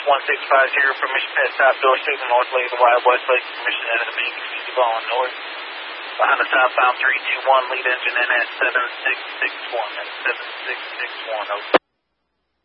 1650, permission past South Door Signal, North Lake of the Wild West Lake, permission enter the main community ball on north. Behind the southbound 321, lead engine in at 7661, that's 7661, over.